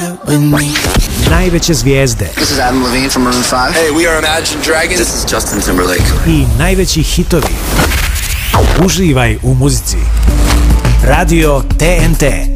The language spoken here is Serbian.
Najveće zvijezde. This is Adam Levine from Maroon 5. Hey, we are Imagine Dragons. This is Justin Timberlake. I najveći hitovi. Uživaj u muzici. Radio TNT.